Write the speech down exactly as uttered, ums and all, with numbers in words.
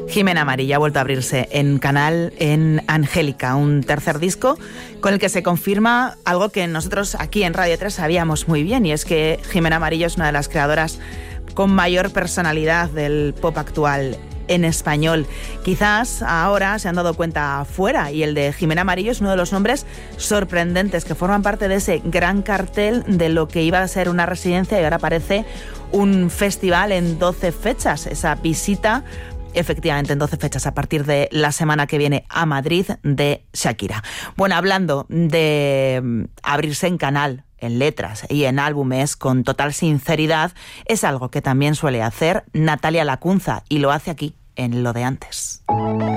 Jimena Amarilla ha vuelto a abrirse en Canal en Angélica, un tercer disco con el que se confirma algo que nosotros aquí en Radio tres sabíamos muy bien, y es que Jimena Amarillo es una de las creadoras con mayor personalidad del pop actual en español. Quizás ahora se han dado cuenta fuera, y el de Jimena Amarillo es uno de los nombres sorprendentes que forman parte de ese gran cartel de lo que iba a ser una residencia y ahora parece un festival en doce fechas. Esa visita, efectivamente, en doce fechas a partir de la semana que viene a Madrid, de Shakira. Bueno, hablando de abrirse en Canal, en letras y en álbumes con total sinceridad, es algo que también suele hacer Natalia Lacunza, y lo hace aquí en Lo de Antes.